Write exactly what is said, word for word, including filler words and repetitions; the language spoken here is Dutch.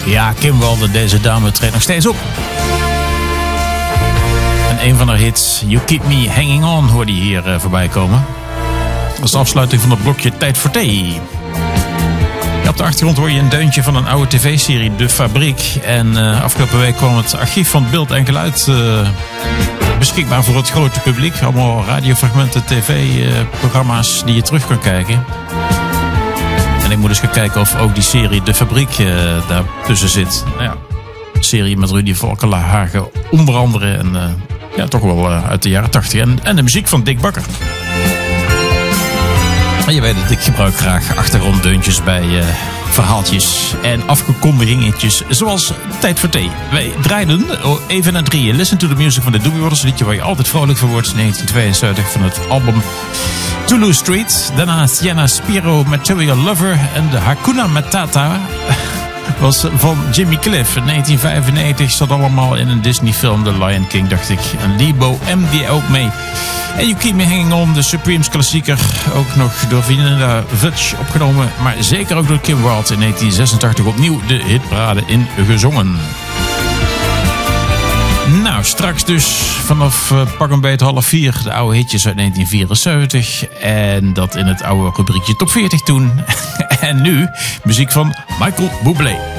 Ja, Kim Wilde, deze dame, treedt nog steeds op. En een van haar hits, You Keep Me Hanging On, hoorde je hier uh, voorbij komen. Dat is de afsluiting van het blokje Tijd voor Thee. Ja, op de achtergrond hoor je een deuntje van een oude tv-serie, De Fabriek. En uh, afgelopen week kwam het archief van Beeld en Geluid uh, beschikbaar voor het grote publiek. Allemaal radiofragmenten, tv-programma's die je terug kan kijken. En ik moet eens gaan kijken of ook die serie De Fabriek uh, daar tussen zit. Nou ja, een serie met Rudy Valkenhagen onder andere. En uh, ja, toch wel uh, uit de jaren tachtig. En, en de muziek van Dick Bakker. En je weet dat ik gebruik graag achtergronddeuntjes bij uh, verhaaltjes en afgekondigingetjes. Zoals Tijd voor Thee. Wij draaiden even naar drieën. Listen to the Music van de Doobie Brothers. Een liedje waar je altijd vrolijk van wordt. negentien tweeënzeventig van het album Toulouse Street. Daarna Sienna Spiro, Material Lover. En de Hakuna Matata was van Jimmy Cliff. In negentien vijfennegentig zat allemaal in een Disney film, The Lion King, dacht ik. En Lebo M die ook mee. En You Keep Me Hanging On, de Supremes klassieker. Ook nog door Vanilla Fudge opgenomen. Maar zeker ook door Kim Wilde in negentien zesentachtig opnieuw de hitparade in gezongen. Nou, straks dus vanaf uh, pak een beet half vier de oude hitjes uit negentien vierenzeventig. En dat in het oude rubriekje Top veertig toen. En nu muziek van Michael Bublé.